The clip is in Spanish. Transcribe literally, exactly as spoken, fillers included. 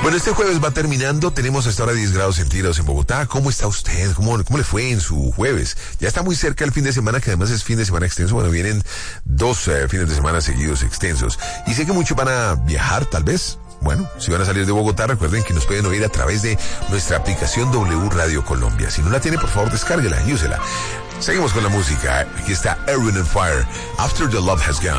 Bueno, este jueves va terminando, tenemos hasta ahora diez grados centígrados en Bogotá. ¿Cómo está usted? ¿Cómo, cómo le fue en su jueves? Ya está muy cerca el fin de semana, que además es fin de semana extenso. Bueno, vienen dos eh, fines de semana seguidos extensos. Y sé que muchos van a viajar, tal vez. Bueno, si van a salir de Bogotá, recuerden que nos pueden oír a través de nuestra aplicación W Radio Colombia. Si no la tiene, por favor, descárguela y úsela. Seguimos con la música. Aquí está Erwin and Fire, After the Love Has Gone.